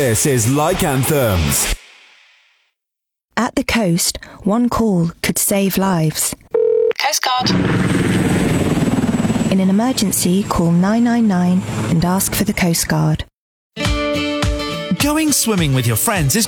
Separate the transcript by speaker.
Speaker 1: This is Like Anthems.
Speaker 2: At the coast, one call could save lives.
Speaker 3: Coast Guard.
Speaker 2: In an emergency, call 999 and ask for the Coast Guard.
Speaker 4: Going swimming with your friends is